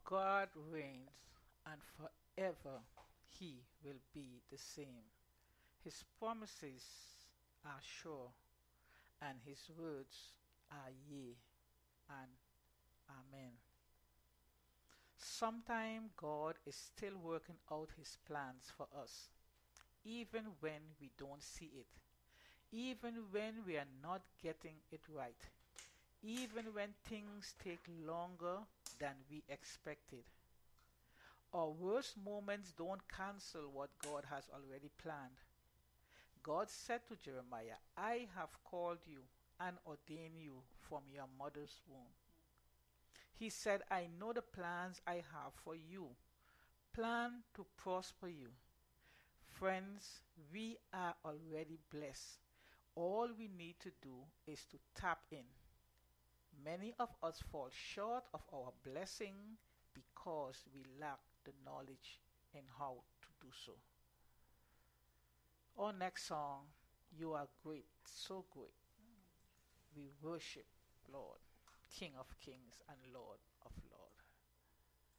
God reigns, and forever he will be the same. His promises are sure, and his words are yea and amen. Sometime God is still working out his plans for us, even when we don't see it, even when we are not getting it right, even when things take longer than we expected. Our worst moments don't cancel what God has already planned. God said to Jeremiah, I have called you and ordained you from your mother's womb. He said, I know the plans I have for you, plan to prosper you. Friends, we are already blessed. All we need to do is to tap in. Many of us fall short of our blessing because we lack the knowledge in how to do so. Our next song, You Are Great, So Great. We worship Lord, King of Kings and Lord of Lords.